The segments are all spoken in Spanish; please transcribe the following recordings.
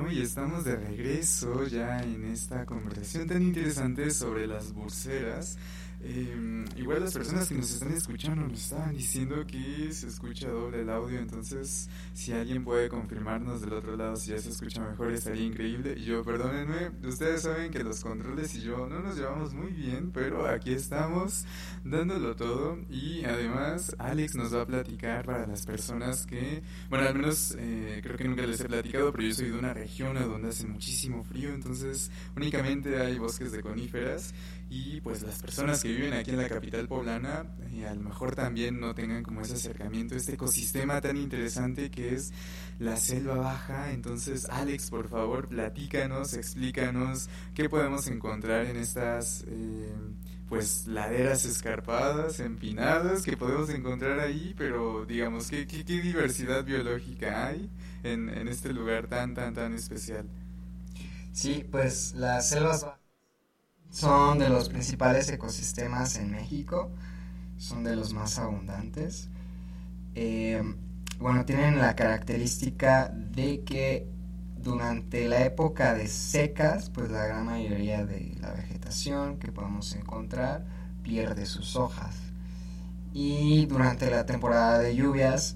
¿no? Y estamos de regreso ya en esta conversación tan interesante sobre las burseras. Igual las personas que nos están escuchando nos estaban diciendo que se escucha doble el audio, entonces si alguien puede confirmarnos del otro lado si ya se escucha mejor estaría increíble. Y yo, perdónenme, ustedes saben que los controles y yo no nos llevamos muy bien, pero aquí estamos dándolo todo. Y además Alex nos va a platicar para las personas que, bueno, al menos creo que nunca les he platicado, pero yo soy de una región a donde hace muchísimo frío, entonces únicamente hay bosques de coníferas. Y pues las personas que viven aquí en la capital poblana a lo mejor también no tengan como ese acercamiento a este ecosistema tan interesante que es la selva baja. Entonces Alex, por favor, platícanos, explícanos qué podemos encontrar en estas pues laderas escarpadas, empinadas que podemos encontrar ahí, pero digamos qué diversidad biológica hay en este lugar tan especial. Sí, pues las selvas son de los principales ecosistemas en México, son de los más abundantes. Eh, bueno, tienen la característica de que durante la época de secas, pues la gran mayoría de la vegetación que podemos encontrar pierde sus hojas. Y durante la temporada de lluvias,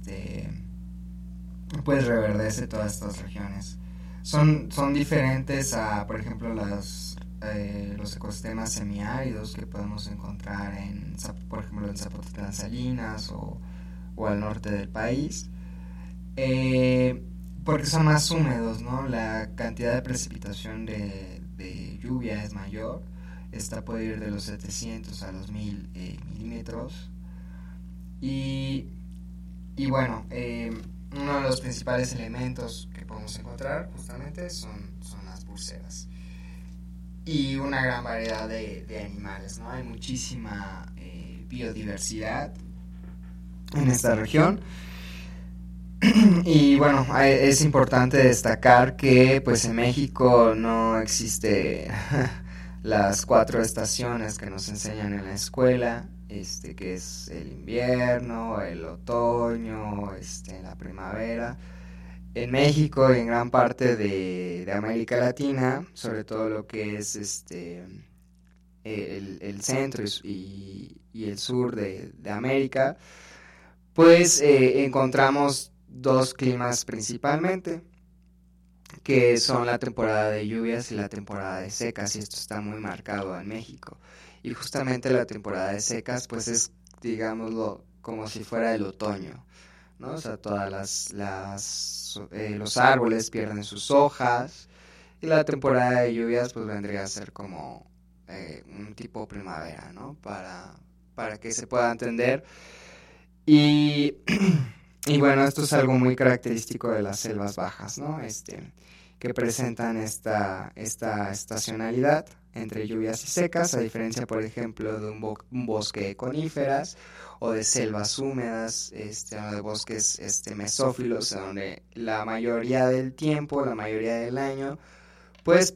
pues reverdece todas estas regiones. Son diferentes a, por ejemplo, los ecosistemas semiáridos que podemos encontrar por ejemplo, en Zapotlán, Salinas o al norte del país, porque son más húmedos, ¿no? La cantidad de precipitación de lluvia es mayor. Esta puede ir de los 700 a los 1000 milímetros. Y, y bueno, uno de los principales elementos que podemos encontrar justamente son las pulseras. Y una gran variedad de animales, ¿no? Hay muchísima biodiversidad en esta región. Y bueno, es importante destacar que pues en México no existe las 4 estaciones que nos enseñan en la escuela, que es el invierno, el otoño, la primavera. En México y en gran parte de América Latina, sobre todo lo que es el centro y el sur de América, pues encontramos 2 climas principalmente, que son la temporada de lluvias y la temporada de secas, y esto está muy marcado en México. Y justamente la temporada de secas, pues es, digámoslo, como si fuera el otoño, ¿no? O sea, los árboles pierden sus hojas, y la temporada de lluvias pues vendría a ser como un tipo primavera, ¿no? Para que se pueda entender. Y, y bueno, esto es algo muy característico de las selvas bajas, ¿no? Que presentan esta estacionalidad entre lluvias y secas, a diferencia, por ejemplo, de un bosque de coníferas o de selvas húmedas, o de bosques mesófilos, donde la mayoría del tiempo, la mayoría del año, pues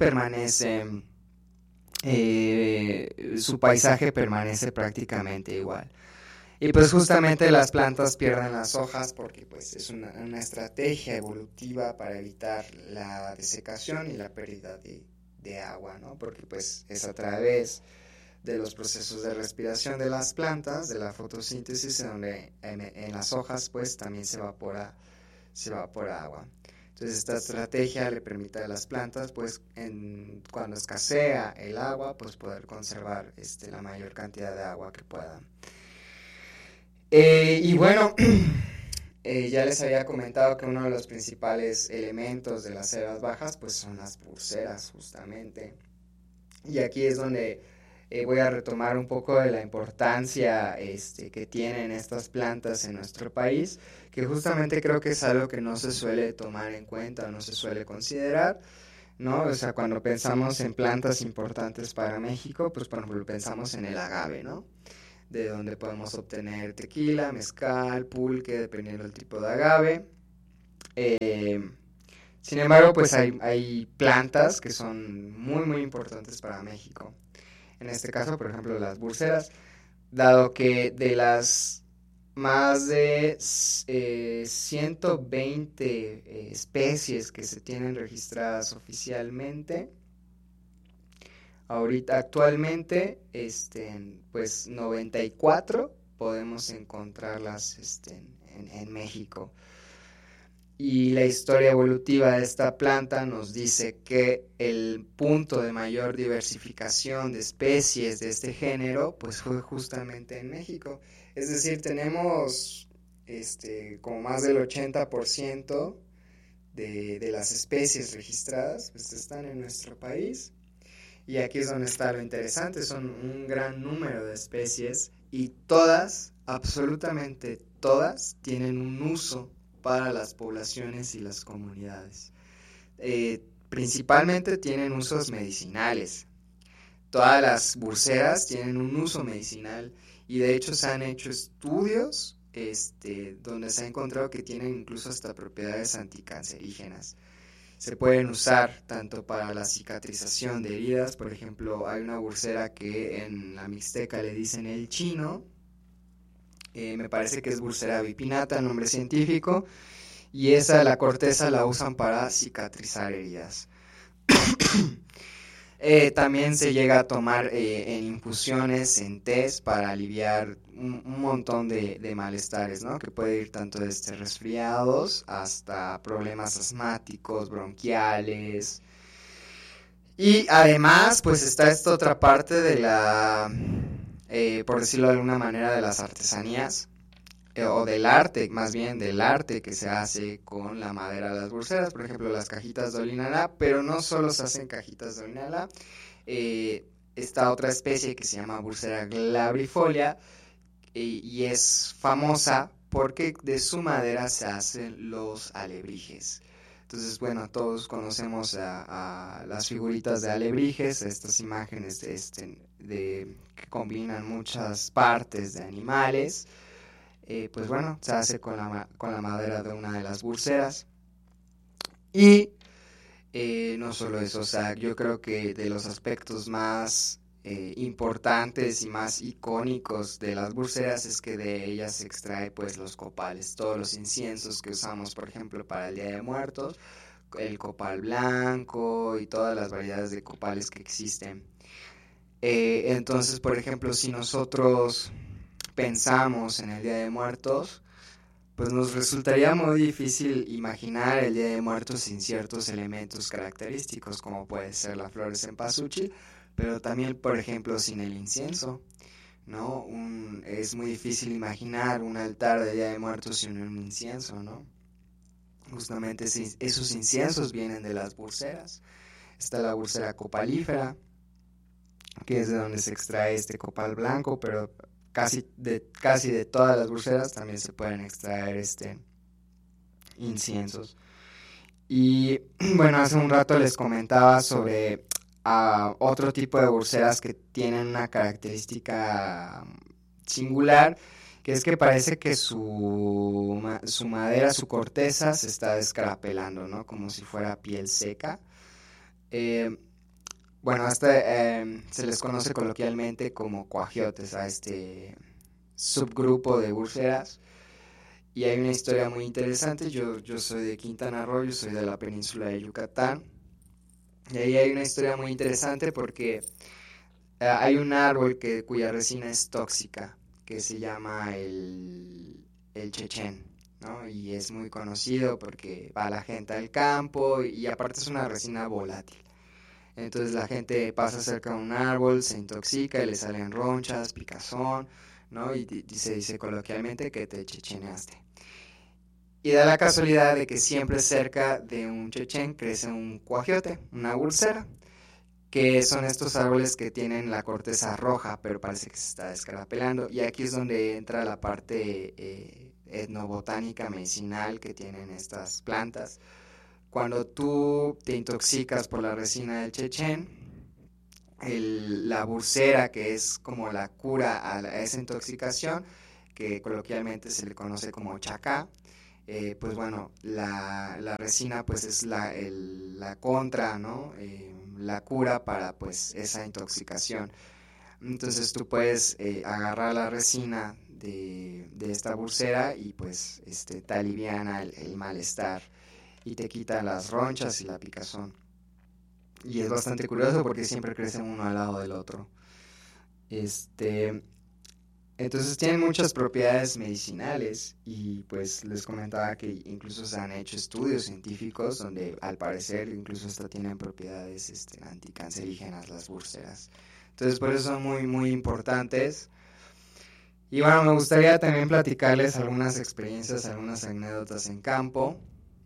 su paisaje permanece prácticamente igual. Y pues justamente las plantas pierden las hojas porque pues es una estrategia evolutiva para evitar la desecación y la pérdida de agua, ¿no? Porque pues es a través de los procesos de respiración de las plantas, de la fotosíntesis, en donde en las hojas pues también se evapora agua. Entonces esta estrategia le permite a las plantas pues cuando escasea el agua pues poder conservar la mayor cantidad de agua que puedan. Y bueno, ya les había comentado que uno de los principales elementos de las selvas bajas pues son las pulseras justamente. Y aquí es donde voy a retomar un poco de la importancia que tienen estas plantas en nuestro país, que justamente creo que es algo que no se suele tomar en cuenta, no se suele considerar, ¿no? O sea, cuando pensamos en plantas importantes para México, pues por ejemplo pensamos en el agave, ¿no? De donde podemos obtener tequila, mezcal, pulque, dependiendo del tipo de agave. Sin embargo, pues hay plantas que son muy importantes para México. En este caso, por ejemplo, las burseras, dado que de las más de 120 especies que se tienen registradas oficialmente. Ahorita actualmente, pues 94 podemos encontrarlas en México. Y la historia evolutiva de esta planta nos dice que el punto de mayor diversificación de especies de este género pues fue justamente en México. Es decir, tenemos como más del 80% de las especies registradas pues están en nuestro país. Y aquí es donde está lo interesante, son un gran número de especies y todas, absolutamente todas, tienen un uso para las poblaciones y las comunidades. Principalmente tienen usos medicinales. Todas las burseras tienen un uso medicinal y de hecho se han hecho estudios donde se ha encontrado que tienen incluso hasta propiedades anticancerígenas. Se pueden usar tanto para la cicatrización de heridas, por ejemplo, hay una bursera que en la Mixteca le dicen el chino, me parece que es Bursera bipinata, el nombre científico, y esa, la corteza la usan para cicatrizar heridas. También se llega a tomar en infusiones, en tés, para aliviar un montón de malestares, ¿no? Que puede ir tanto desde resfriados hasta problemas asmáticos, bronquiales. Y además, pues está esta otra parte de la, por decirlo de alguna manera, de las artesanías, o del arte, más bien del arte que se hace con la madera de las burseras, por ejemplo las cajitas de olinalá, pero no solo se hacen cajitas de olinalá, esta otra especie que se llama Bursera glabrifolia y es famosa porque de su madera se hacen los alebrijes. Entonces, bueno, todos conocemos a las figuritas de alebrijes, estas imágenes que combinan muchas partes de animales. Pues bueno, se hace con la madera de una de las burseras. Y no solo eso, o sea, yo creo que de los aspectos más importantes y más icónicos de las burseras es que de ellas se extrae pues los copales, todos los inciensos que usamos, por ejemplo, para el Día de Muertos, el copal blanco y todas las variedades de copales que existen. Entonces, por ejemplo, si nosotros pensamos en el Día de Muertos, pues nos resultaría muy difícil imaginar el Día de Muertos sin ciertos elementos característicos, como puede ser la flor de cempasúchil, pero también, por ejemplo, sin el incienso, ¿no? Es muy difícil imaginar un altar de Día de Muertos sin un incienso, ¿no? Justamente esos inciensos vienen de las burseras. Está la bursera copalífera, que es de donde se extrae este copal blanco, pero casi de todas las burseras también se pueden extraer inciensos. Y bueno, hace un rato les comentaba sobre otro tipo de burseras que tienen una característica singular, que es que parece que su madera, su corteza se está descarapelando, ¿no? Como si fuera piel seca. Bueno, se les conoce coloquialmente como cuajiotes a este subgrupo de burseras. Y hay una historia muy interesante. Yo soy de Quintana Roo, yo soy de la península de Yucatán. Y ahí hay una historia muy interesante porque hay un árbol cuya resina es tóxica, que se llama el chechén, ¿no? Y es muy conocido porque va la gente al campo y aparte es una resina volátil. Entonces la gente pasa cerca de un árbol, se intoxica y le salen ronchas, picazón, ¿no? Y se dice coloquialmente que te checheneaste. Y da la casualidad de que siempre cerca de un chechén crece un cuajiote, una bursera, que son estos árboles que tienen la corteza roja, pero parece que se está descarapelando. Y aquí es donde entra la parte etnobotánica, medicinal que tienen estas plantas. Cuando tú te intoxicas por la resina del chechén, la bursera, que es como la cura a esa intoxicación, que coloquialmente se le conoce como chacá, pues bueno, la resina pues es la contra, ¿no? La cura para pues esa intoxicación. Entonces tú puedes agarrar la resina de esta bursera y pues te aliviana el malestar y te quita las ronchas y la picazón. Y es bastante curioso porque siempre crecen uno al lado del otro. Entonces tienen muchas propiedades medicinales y pues les comentaba que incluso se han hecho estudios científicos donde al parecer incluso hasta tienen propiedades anticancerígenas las búrseras. Entonces por eso son muy muy importantes. Y bueno, me gustaría también platicarles algunas experiencias, algunas anécdotas en campo.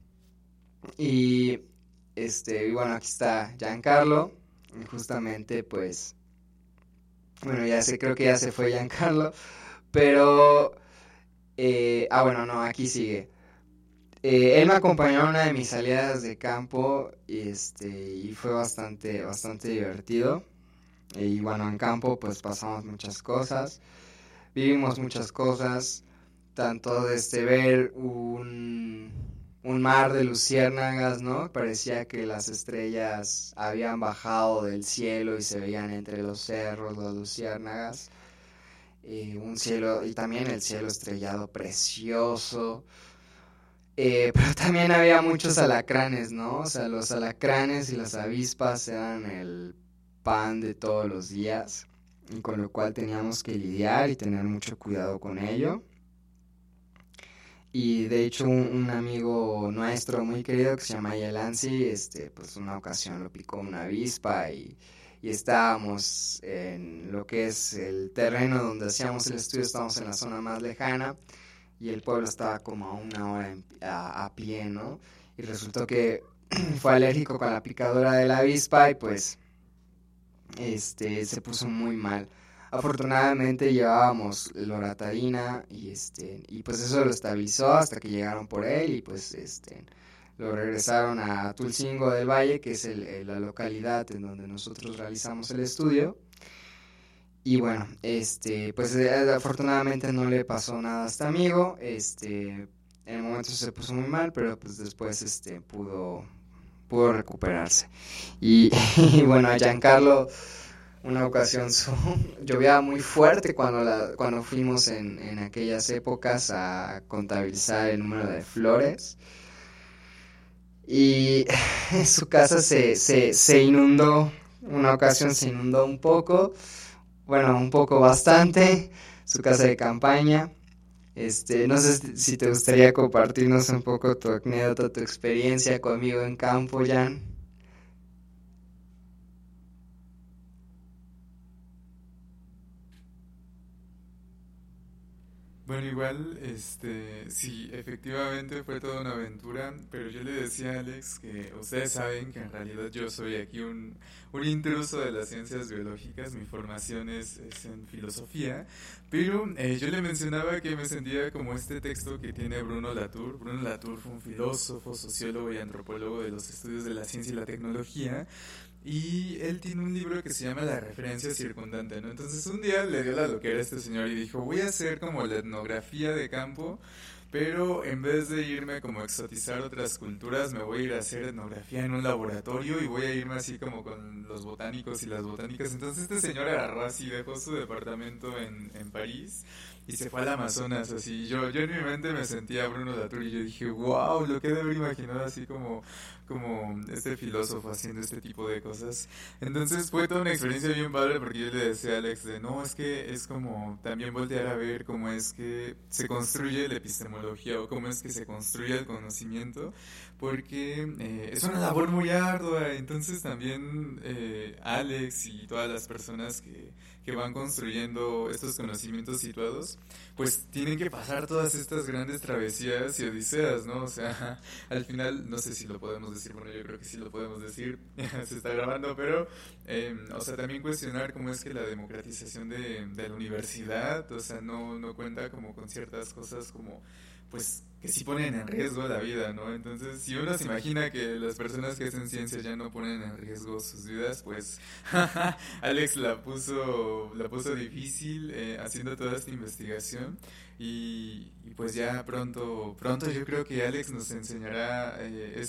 Y bueno, aquí está Giancarlo. Y justamente pues bueno, creo que ya se fue Giancarlo, pero bueno, no, aquí sigue. Él me acompañó en una de mis salidas de campo y fue bastante divertido. Y bueno, en campo pues pasamos muchas cosas, vivimos muchas cosas, tanto desde ver un mar de luciérnagas, ¿no? Parecía que las estrellas habían bajado del cielo y se veían entre los cerros las luciérnagas. Un cielo, y también el cielo estrellado precioso. Pero también había muchos alacranes, ¿no? O sea, los alacranes y las avispas eran el pan de todos los días, y con lo cual teníamos que lidiar y tener mucho cuidado con ello. Y de hecho un amigo nuestro muy querido que se llama Yelansi, pues una ocasión lo picó una avispa y estábamos en lo que es el terreno donde hacíamos el estudio, estábamos en la zona más lejana y el pueblo estaba como a 1 hora a pie, ¿no? Y resultó que fue alérgico con la picadura de la avispa y pues se puso muy mal. Afortunadamente llevábamos loratadina y pues eso lo estabilizó hasta que llegaron por él y pues lo regresaron a Tulcingo del Valle, que es la localidad en donde nosotros realizamos el estudio. Y bueno, pues afortunadamente no le pasó nada a este amigo. En el momento se puso muy mal, pero pues después pudo recuperarse. Y bueno, a Giancarlo una ocasión llovía muy fuerte cuando fuimos en aquellas épocas a contabilizar el número de flores y su casa se inundó. Una ocasión se inundó un poco, bueno, un poco bastante, su casa de campaña. No sé si te gustaría compartirnos un poco tu anécdota, tu experiencia conmigo en campo, Jan. Bueno, igual, sí, efectivamente fue toda una aventura, pero yo le decía a Alex que ustedes saben que en realidad yo soy aquí un intruso de las ciencias biológicas, mi formación es en filosofía, pero yo le mencionaba que me sentía como este texto que tiene Bruno Latour. Bruno Latour fue un filósofo, sociólogo y antropólogo de los estudios de la ciencia y la tecnología. Y él tiene un libro que se llama La referencia circundante, ¿no? Entonces un día le dio la loquera a este señor y dijo, voy a hacer como la etnografía de campo, pero en vez de irme como a exotizar otras culturas, me voy a ir a hacer etnografía en un laboratorio y voy a irme así como con los botánicos y las botánicas. Entonces este señor agarró así, dejó su departamento en París y se fue al Amazonas, así. Yo en mi mente me sentía Bruno Latour y yo dije, wow, lo que he de haber imaginado así como este filósofo haciendo este tipo de cosas. Entonces fue toda una experiencia bien padre porque yo le decía a Alex de no, es que es como también voltear a ver cómo es que se construye la epistemología o cómo es que se construye el conocimiento, porque es una labor muy ardua. Entonces también Alex y todas las personas que van construyendo estos conocimientos situados, pues tienen que pasar todas estas grandes travesías y odiseas, ¿no? O sea, al final, no sé si lo podemos decir, bueno, yo creo que sí lo podemos decir, se está grabando, pero, o sea, también cuestionar cómo es que la democratización de la universidad, o sea, no cuenta como con ciertas cosas como, pues, que sí ponen en riesgo la vida, ¿no? Entonces, si uno se imagina que las personas que hacen ciencia ya no ponen en riesgo sus vidas, pues, Alex la puso difícil haciendo toda esta investigación y pues ya pronto yo creo que Alex nos enseñará